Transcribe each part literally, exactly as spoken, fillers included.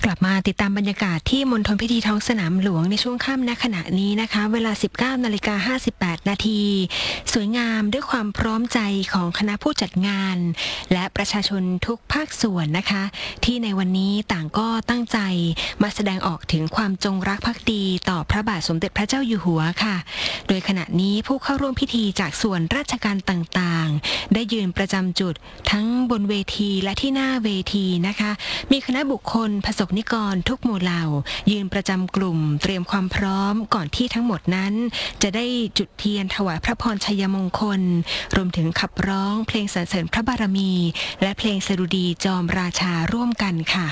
กลับมาติดตามบรรยากาศที่มณฑลพิธีท้องสนามหลวงในช่วงค่ำณขณะนี้นะคะเวลา สิบเก้านาฬิกาห้าสิบแปดนาทีสวยงามด้วยความพร้อมใจของคณะผู้จัดงานและประชาชนทุกภาคส่วนนะคะที่ในวันนี้ต่างก็ตั้งใจมาแสดงออกถึงความจงรักภักดีต่อพระบาทสมเด็จพระเจ้าอยู่หัวค่ะโดยขณะนี้ผู้เข้าร่วมพิธีจากส่วนราชการต่างๆได้ยืนประจำจุดทั้งบนเวทีและที่หน้าเวทีนะคะมีคณะบุคคลประสบนิกรทุกหมู่เหล่ายืนประจำกลุ่มเตรียมความพร้อมก่อนที่ทั้งหมดนั้นจะได้จุดเทียนถวายพระพรชัยมงคลรวมถึงขับร้องเพลงสรรเสริญพระบารมีและเพลงสดุดีจอมราชาร่วมกันค่ะ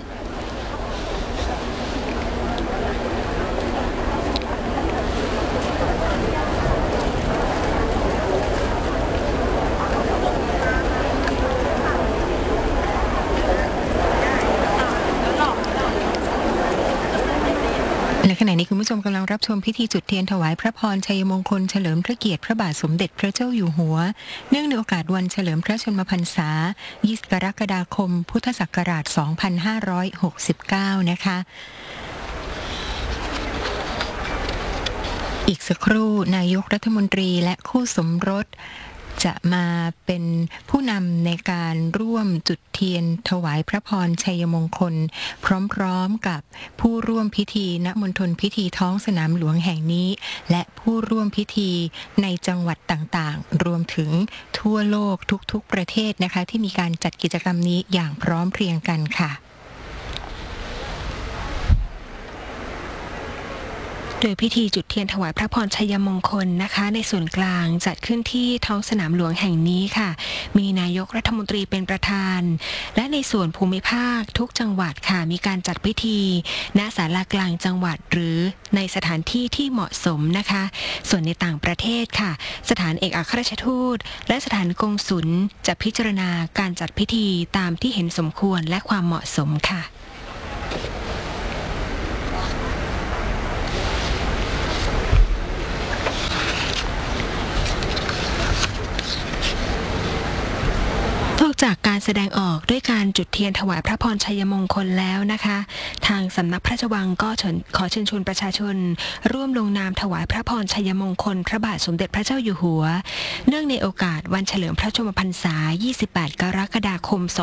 และขณะนี้คุณผู้ชมกำลังรับชมพิธีจุดเทียนถวายพระพรชัยมงคลเฉลิมพระเกียรติพระบาทสมเด็จพระเจ้าอยู่หัวเนื่องในโอกาสวันเฉลิมพระชนมพรรษายี่สิบกรกฎาคมพุทธศักราชสองพันห้าร้อยหกสิบเก้านะคะอีกสักครู่นายกรัฐมนตรีและคู่สมรสจะมาเป็นผู้นำในการร่วมจุดเทียนถวายพระพรชัยมงคลพร้อมๆกับผู้ร่วมพิธีณมณฑลพิธีท้องสนามหลวงแห่งนี้และผู้ร่วมพิธีในจังหวัดต่างๆรวมถึงทั่วโลกทุกๆประเทศนะคะที่มีการจัดกิจกรรมนี้อย่างพร้อมเพรียงกันค่ะโดยพิธีจุดเทียนถวายพระพรชัยมงคลนะคะในส่วนกลางจัดขึ้นที่ท้องสนามหลวงแห่งนี้ค่ะมีนายกรัฐมนตรีเป็นประธานและในส่วนภูมิภาคทุกจังหวัดค่ะมีการจัดพิธีณศาลากลางจังหวัดหรือในสถานที่ที่เหมาะสมนะคะส่วนในต่างประเทศค่ะสถานเอกอัครราชทูตและสถานกงสุลจะพิจารณาการจัดพิธีตามที่เห็นสมควรและความเหมาะสมค่ะนอกจากการแสดงออกด้วยการจุดเทียนถวายพระพรชัยมงคลแล้วนะคะทางสำนักพระราชวังก็ขอเชิญชวนประชาชนร่วมลงนามถวายพระพรชัยมงคลพระบาทสมเด็จพระเจ้าอยู่หัวเนื่องในโอกาสวันเฉลิมพระชนมพรรษายี่สิบแปดกรกฎาคม